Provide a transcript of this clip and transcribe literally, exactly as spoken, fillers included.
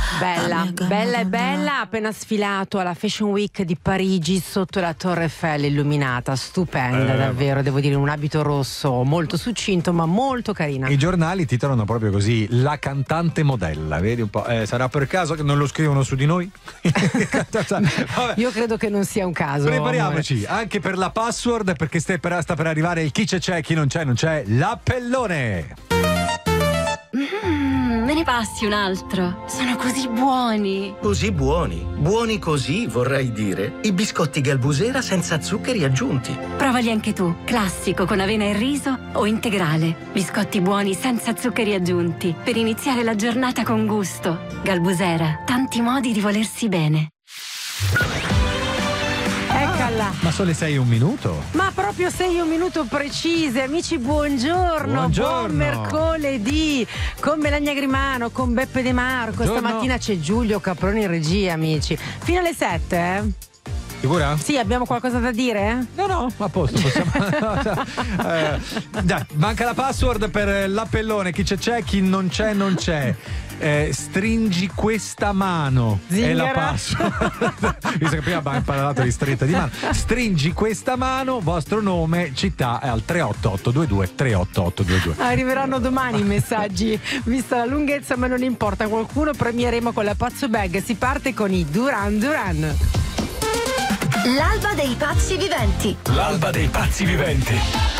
Bella, bella e bella, appena sfilato alla Fashion Week di Parigi sotto la Torre Eiffel illuminata, stupenda, Eh, davvero, devo dire, un abito rosso molto succinto ma molto carina. I giornali titolano proprio così: la cantante modella, vedi un po'? Eh, sarà per caso che non lo scrivono su di noi? Vabbè. Io credo che non sia un caso. Prepariamoci anche per la password, perché sta per, sta per arrivare il chi c'è c'è, chi non c'è non c'è, l'appellone. Mm, me ne passi un altro? Sono così buoni. Così buoni? Buoni così, vorrei dire. I biscotti Galbusera senza zuccheri aggiunti. Provali anche tu, classico con avena e riso o integrale. Biscotti buoni senza zuccheri aggiunti, per iniziare la giornata con gusto. Galbusera, tanti modi di volersi bene. Eccola. Ma sono le sei e un minuto? Ma proprio sei e un minuto precise, amici, buongiorno, Buongiorno. buon mercoledì con Melania Grimano, con Beppe De Marco. Buongiorno. Stamattina c'è Giulio Caproni in regia, amici. Fino alle sette, eh? Sicura? Sì, abbiamo qualcosa da dire? No, no, a posto, possiamo. eh, dai, manca la password per l'appellone, chi c'è c'è, chi non c'è non c'è. Eh, stringi questa mano. Zingara. È la password. Visto che prima abbiamo parlato di stretta di mano. Stringi questa mano, vostro nome, città, è al tre otto otto due due tre otto otto due due. Arriveranno domani i messaggi, vista la lunghezza, ma non importa, qualcuno premieremo con la Pazzo Bag. Si parte con i Duran Duran. L'alba dei pazzi viventi. L'alba dei pazzi viventi.